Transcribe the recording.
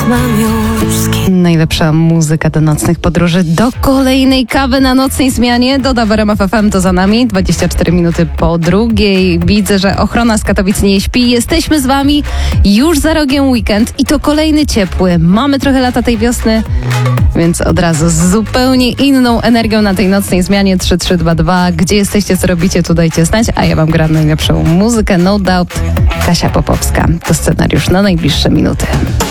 mam już Najlepsza muzyka do nocnych podróży, do kolejnej kawy na nocnej zmianie. Doda w RMF FM, to za nami. 24 minuty po drugiej. Widzę, że ochrona z Katowic nie śpi. Jesteśmy z wami już za rogiem weekend i to kolejny ciepły. Mamy trochę lata tej wiosny, więc od razu z zupełnie inną energią na tej nocnej zmianie. 3322. Gdzie jesteście, co robicie, tu dajcie znać, a ja wam gram najlepszą muzykę. No Doubt, Kasia Popowska. To scenariusz na najbliższe minuty.